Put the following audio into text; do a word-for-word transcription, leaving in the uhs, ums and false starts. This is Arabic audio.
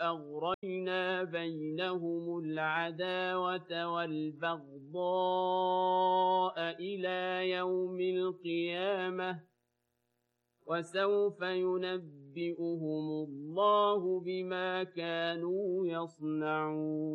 وأغرينا بينهم العداوة والبغضاء إلى يوم القيامة وسوف ينبئهم الله بما كانوا يصنعون